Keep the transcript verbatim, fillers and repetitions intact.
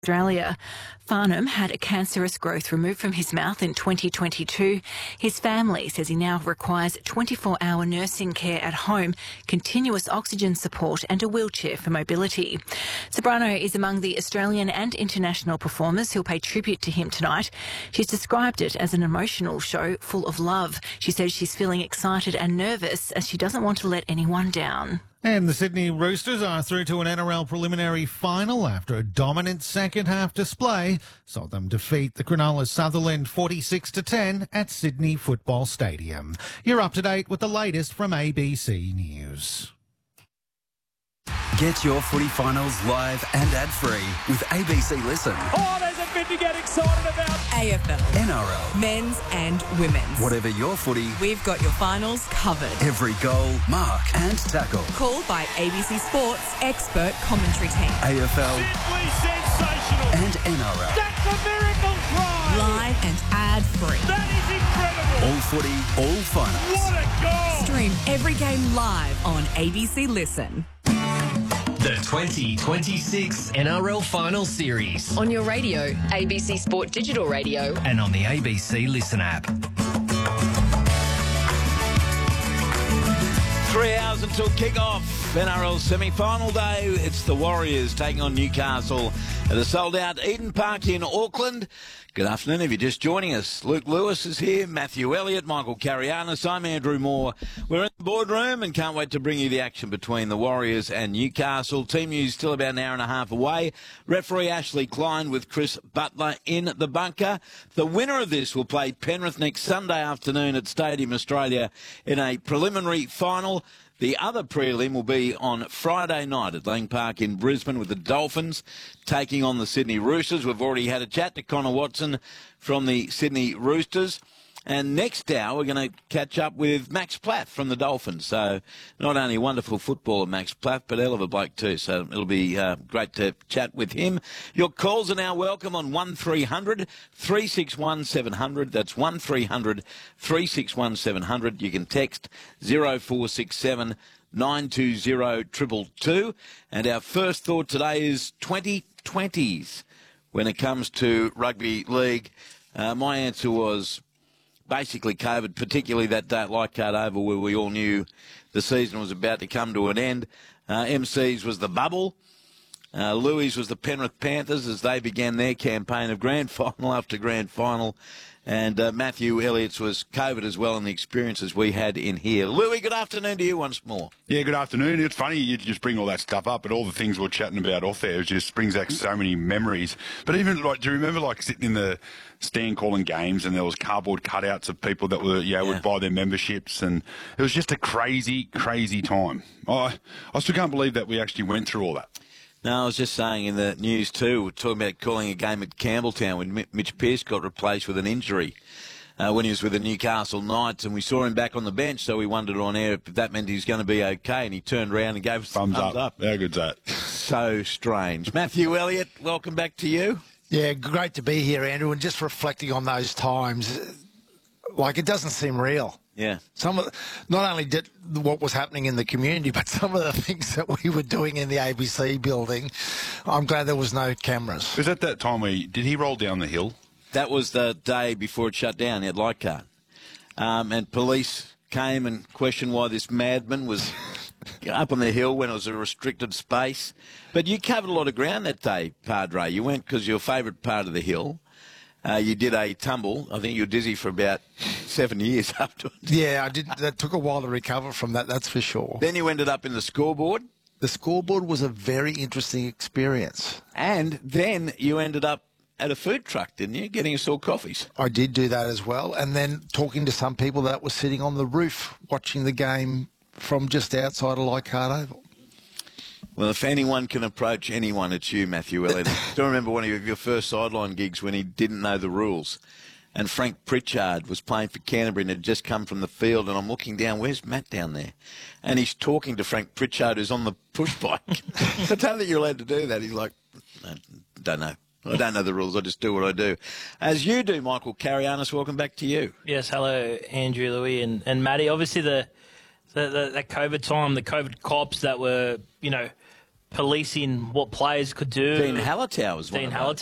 Australia. Farnham had a cancerous growth removed from his mouth in twenty twenty-two. His family says he now requires twenty-four hour nursing care at home, continuous oxygen support and a wheelchair for mobility. Soprano is among the Australian and international performers who'll pay tribute to him tonight. She's described it as an emotional show full of love. She says she's feeling excited and nervous as she doesn't want to let anyone down. And the Sydney Roosters are through to an N R L preliminary final after a dominant second-half display saw them defeat the Cronulla Sutherland forty-six to ten at Sydney Football Stadium. You're up to date with the latest from A B C News. Get your footy finals live and ad-free with A B C Listen. Oh, there's a bit to get excited about. A F L, N R L, men's and women's. Whatever your footy, We've got your finals covered. every goal, mark and tackle. Called by A B C Sports expert commentary team. A F L Simply sensational. and N R L. That's a miracle try. Live and ad-free. That is incredible. All footy, all finals. What a goal. Stream every game live on A B C Listen. The twenty twenty-six N R L Final Series On your radio, A B C Sport Digital Radio. and on the A B C Listen app. Three hours until kick-off. N R L semi-final day. It's the Warriors taking on Newcastle at a sold-out Eden Park in Auckland. Good afternoon if you're just joining us. Luke Lewis is here, Matthew Elliott, Michael Carianis. I'm Andrew Moore. We're in the boardroom and can't wait to bring you the action between the Warriors and Newcastle. Team news still about an hour and a half away. Referee Ashley Klein with Chris Butler in the bunker. The winner of this will play Penrith next Sunday afternoon at Stadium Australia in a preliminary final. The other prelim will be on Friday night at Lang Park in Brisbane with the Dolphins taking on the Sydney Roosters. We've already had a chat to Connor Watson from the Sydney Roosters. And next hour, we're going to catch up with Max Platt from the Dolphins. So not only wonderful footballer, Max Platt, but hell of a bloke too. So it'll be uh, great to chat with him. Your calls are now welcome on one three hundred, three six one, seven hundred. That's one three hundred, three six one, seven hundred. You can text zero four six seven, nine two zero, two two two. And our first thought today is twenty twenties when it comes to rugby league. Uh, my answer was basically COVID, particularly that day at Leichhardt Oval where we all knew the season was about to come to an end. Uh, M C's was the bubble. Uh, Louis was the Penrith Panthers as they began their campaign of grand final after grand final. And uh, Matthew Elliott's was COVID as well and the experiences we had in here. Louis, good afternoon to you once more. Yeah, good afternoon. It's funny you just bring all that stuff up, but all the things we're chatting about off there, it just brings back so many memories. But even, like, do you remember, like, sitting in the stand calling games and there was cardboard cutouts of people that were, yeah, would Yeah. buy their memberships, and it was just a crazy, crazy time. I, I still can't believe that we actually went through all that. No, I was just saying in the news too, we're talking about calling a game at Campbelltown when Mitch Pearce got replaced with an injury uh, when he was with the Newcastle Knights, and we saw him back on the bench, so we wondered on air if that meant he was going to be okay, and he turned around and gave us Thumbs, thumbs up. up. How good's that? So strange. Matthew Elliott, welcome back to you. Yeah, great to be here, Andrew, and just reflecting on those times, like it doesn't seem real. Yeah. Some of, not only did what was happening in the community, but some of the things that we were doing in the A B C building. I'm glad there was no cameras. Was that that time where, did he roll down the hill? That was the day before it shut down at Leichhardt. Um, and police came and questioned why this madman was up on the hill when it was a restricted space. But you covered a lot of ground that day, Padre. You went because your favourite part of the hill. Uh, you did a tumble. I think you were dizzy for about seven years afterwards. Yeah, I did. That took a while to recover from that, that's for sure. Then you ended up in the scoreboard. The scoreboard was a very interesting experience. And then you ended up at a food truck, didn't you, getting us all coffees? I did do that as well. And then talking to some people that were sitting on the roof watching the game from just outside of Leichhardt Oval. Well, if anyone can approach anyone, it's you, Matthew Elliott. I still remember one of your first sideline gigs when he didn't know the rules. And Frank Pritchard was playing for Canterbury and had just come from the field, and I'm looking down, where's Matt down there? And he's talking to Frank Pritchard, who's on the push bike. I don't think you're allowed to do that. He's like, I don't know. I don't know the rules. I just do what I do. As you do, Michael Carianis, welcome back to you. Yes, hello, Andrew, Louis, and, and Matty. Obviously, the, the, the that COVID time, the COVID cops that were, you know, policing what players could do. Dean Hallertau was one Dean of those. Hallertau